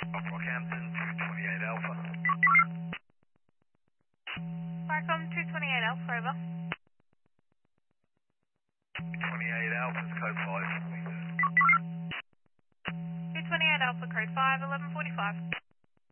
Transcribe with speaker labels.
Speaker 1: Rockhampton 228 Alpha.
Speaker 2: Markham 228 Alpha, over.
Speaker 1: 28 Alpha's code 5.
Speaker 2: 228 Alpha, code 5, 1145.